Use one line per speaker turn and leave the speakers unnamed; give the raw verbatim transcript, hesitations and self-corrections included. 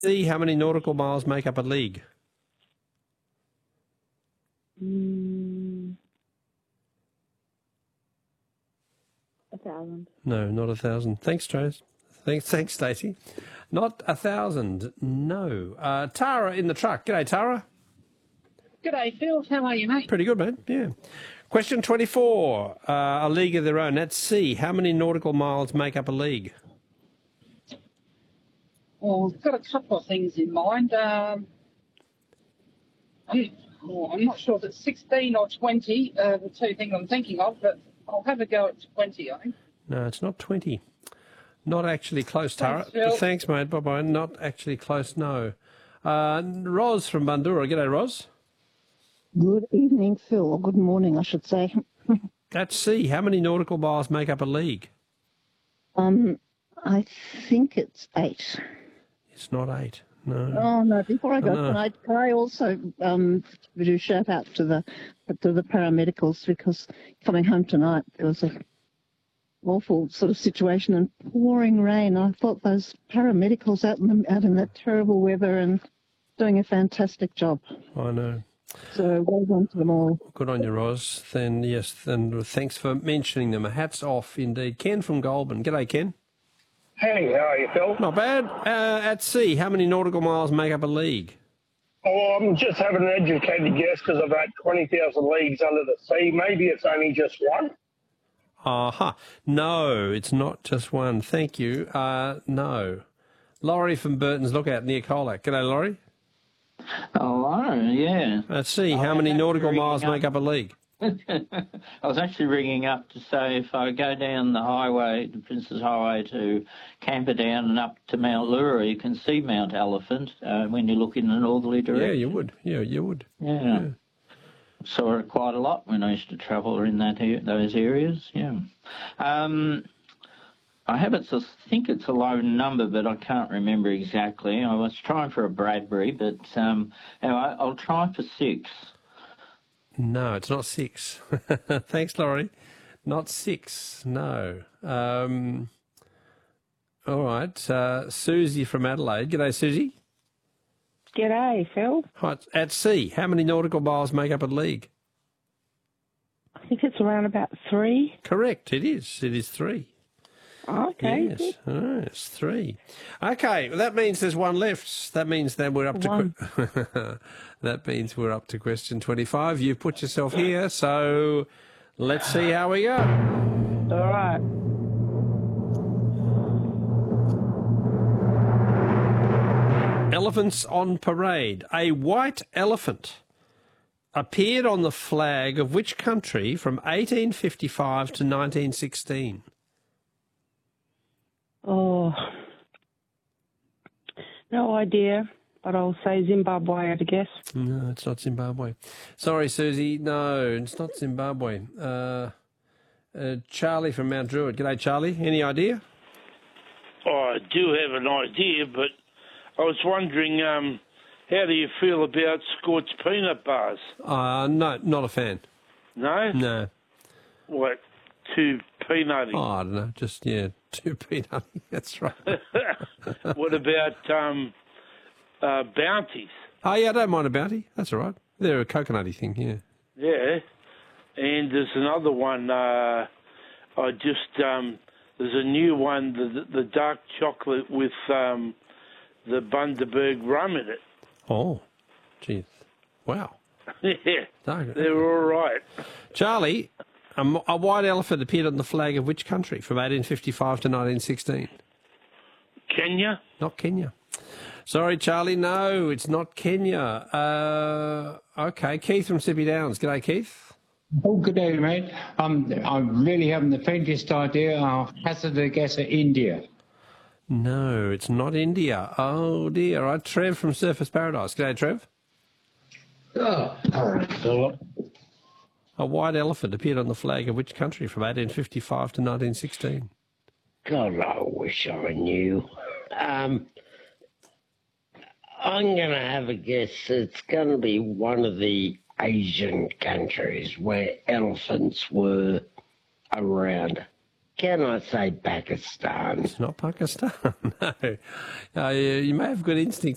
See how many nautical miles make up a league?
Mm, a thousand.
No, not a thousand. Thanks, Trace. Thanks, thanks, Stacey. Not a thousand. No. Uh, Tara in the truck. G'day, Tara.
G'day, Phil. How are you, mate?
Pretty good, mate. Yeah. Question twenty-four. Uh, a league of their own. At sea, how many nautical miles make up a league?
Well, I've got a couple of things in mind. Um, I'm, well, I'm not sure if it's sixteen or twenty, uh, the two things I'm thinking of, but I'll have a go at twenty, I think.
No, it's not twenty. Not actually close, Tara.
Thanks, Phil.
Thanks, mate. Bye-bye. Not actually close, no. Uh, Ros from Bundoora. G'day, Ros.
Good evening, Phil, or good morning, I should say.
At sea, how many nautical miles make up a league?
Um, I think it's eight.
It's not eight, no.
Oh no! Before I go,
No.
can I can I also um do a shout out to the to the paramedicals, because coming home tonight there was a awful sort of situation and pouring rain. I thought those paramedicals out in the, out in that terrible weather and doing a fantastic job.
I know.
So well done to them all.
Good on you, Ros. Then, yes, then thanks for mentioning them. Hats off, indeed. Ken from Goulburn. G'day, Ken.
Hey, how are you, Phil?
Not bad. Uh, at sea, how many nautical miles make up a league?
Oh, I'm just having an educated guess because I've had twenty thousand leagues under the sea. Maybe it's only just one.
Aha. No, it's not just one. Thank you. Uh, no. Laurie from Burton's Lookout near Colac. G'day, Laurie.
Hello, yeah.
At sea,
I
how
was
many
actually
nautical
ringing
miles
up-
make up a league?
I was actually ringing up to say if I go down the highway, the Princes Highway to Camperdown and up to Mount Lura, you can see Mount Elephant uh, when you look in a northerly direction.
Yeah, you would. Yeah, you would.
Yeah.
Yeah.
Saw it quite a lot when I used to travel in that a- those areas, yeah. Um, I have it, I think it's a low number, but I can't remember exactly. I was trying for a Bradbury, but um, anyway, I'll try for six.
No, it's not six. Thanks, Laurie. Not six, no. Um, all right. Uh, Susie from Adelaide. G'day, Susie.
G'day, Phil.
Hi, at sea, how many nautical miles make up a league?
I think it's around about three.
Correct, it is. It is three.
Okay.
Yes,
good.
oh, it's three. Okay, well, that means there's one left. That means that we're up to
One.
que- that means we're up to question twenty-five. You've put yourself here, so let's see how we go.
All right.
Elephants on parade. A white elephant appeared on the flag of which country from eighteen fifty-five to nineteen sixteen?
Oh, no idea, but I'll say Zimbabwe, I guess.
No, it's not Zimbabwe. Sorry, Susie. No, it's not Zimbabwe. Uh, uh, Charlie from Mount Druitt. G'day, Charlie. Any idea?
Oh, I do have an idea, but I was wondering, um, how do you feel about scorched peanut bars?
Uh, no, not a fan.
No?
No.
What, too peanutty?
Oh, I don't know. Just, yeah, too peanutty. That's right.
What about um, uh, bounties?
Oh, yeah, I don't mind a bounty. That's all right. They're a coconutty thing, yeah.
Yeah. And there's another one, uh, I just, um, there's a new one, the, the dark chocolate with um, the Bundaberg rum in it.
Oh, geez. Wow.
Yeah,
No,
they're all right.
Charlie, a, m- a white elephant appeared on the flag of which country from eighteen fifty-five to nineteen sixteen?
Kenya?
Not Kenya. Sorry, Charlie. No, it's not Kenya. Uh, okay, Keith from Sippy Downs. G'day, Keith.
Oh, good day, mate. Um, I'm really having the faintest idea. I'll hazard a guess at India.
No, it's not India. Oh, dear. All right, Trev from Surface Paradise. G'day, Trev.
Oh, all right, Philip.
A white elephant appeared on the flag of which country from eighteen fifty-five to nineteen sixteen?
God, I wish I knew. Um, I'm going to have a guess. It's going to be one of the Asian countries where elephants were around. Can I say Pakistan?
It's not Pakistan, no. Uh, you may have good instincts.